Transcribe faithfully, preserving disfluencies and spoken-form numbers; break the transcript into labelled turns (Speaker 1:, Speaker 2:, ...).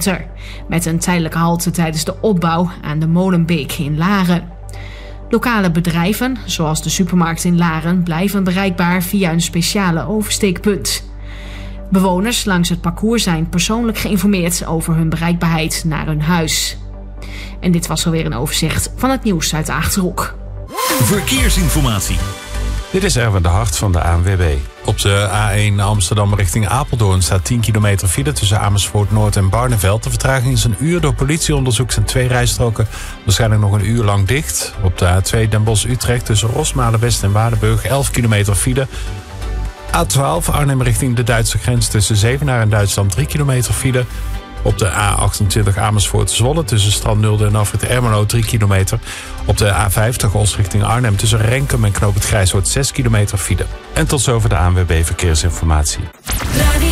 Speaker 1: kilometer. Met een tijdelijke halte tijdens de opbouw aan de Molenbeek in Laren. Lokale bedrijven, zoals de supermarkt in Laren, blijven bereikbaar via een speciale oversteekpunt. Bewoners langs het parcours zijn persoonlijk geïnformeerd over hun bereikbaarheid naar hun huis. En dit was alweer een overzicht van het nieuws uit de Achterhoek.
Speaker 2: Verkeersinformatie.
Speaker 3: Dit is Erwin de Hart van de A N W B. Op de A één Amsterdam richting Apeldoorn staat tien kilometer file tussen Amersfoort Noord en Barneveld. De vertraging is een uur. Door politieonderzoek zijn twee rijstroken waarschijnlijk nog een uur lang dicht. Op de A twee Den Bosch-Utrecht tussen Rosmalen West en Waardenburg elf kilometer file. A twaalf Arnhem richting de Duitse grens tussen Zevenaar en Duitsland drie kilometer file. Op de A achtentwintig Amersfoort-Zwolle tussen Strandnulde en Afrit Ermelo drie kilometer. Op de A vijftig Os richting Arnhem tussen Renkum en Knoop het Grijshoort zes kilometer file. En tot zover de A N W B Verkeersinformatie.